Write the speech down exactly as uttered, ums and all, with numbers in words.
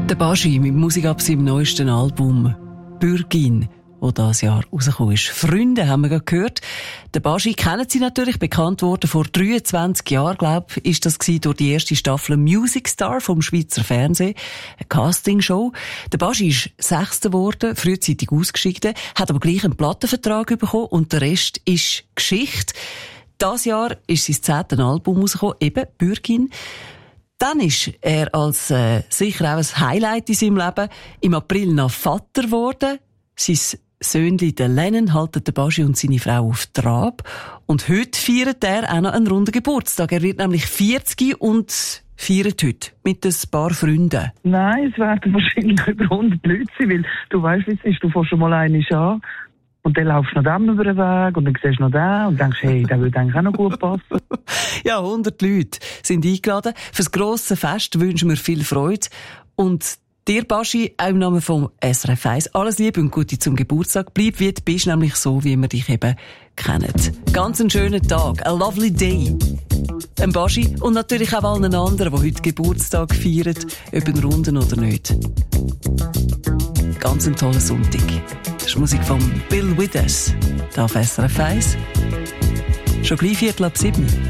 Der Baschi mit Musik ab seinem neuesten Album «Bürgin», das dieses Jahr rausgekommen ist. «Freunde» haben wir gerade gehört. Der Baschi kennen Sie natürlich, bekannt worden vor dreiundzwanzig Jahren, glaube ich, ist das gewesen, durch die erste Staffel «Music Star» vom Schweizer Fernsehen. Eine Castingshow. Der Baschi ist Sechster geworden, frühzeitig ausgeschieden, hat aber gleich einen Plattenvertrag bekommen und der Rest ist Geschichte. Dieses Jahr ist sein zehntes Album rausgekommen, eben «Bürgin». Dann ist er als äh, sicher auch ein Highlight in seinem Leben im April noch Vater geworden. Sein Söhnli, der Lennon, halten den Baschi und seine Frau auf Trab. Und heute feiert er auch noch einen runden Geburtstag. Er wird nämlich vierzig und feiert heute mit ein paar Freunden. Nein, es werden wahrscheinlich über hundert Leute sein, weil du weißt, wie es ist, du fährst schon mal einen an. Und dann laufst du noch dem über den Weg und dann siehst du noch den und denkst, hey, der würde eigentlich auch noch gut passen. Ja, hundert Leute sind eingeladen. Fürs grosse Fest wünschen wir viel Freude. Und dir, Baschi, auch im Namen vom S R F eins, alles Liebe und Gute zum Geburtstag. Bleib wie du bist, nämlich so, wie wir dich eben kennen. Ganz einen schönen Tag, a lovely day. Ein Baschi und natürlich auch allen anderen, die heute Geburtstag feiern, ob einen runden oder nicht. Ganz einen tollen Sonntag. Das ist Musik von Bill Withers, da auf S R F eins. Schon gleich Viertel ab sieben.